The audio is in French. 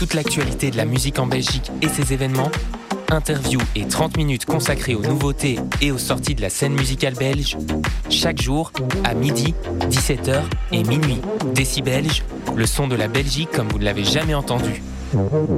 toute l'actualité de la musique en Belgique et ses événements, interviews et 30 minutes consacrées aux nouveautés et aux sorties de la scène musicale belge, chaque jour à midi, 17h et minuit. Décibelge, le son de la Belgique comme vous ne l'avez jamais entendu.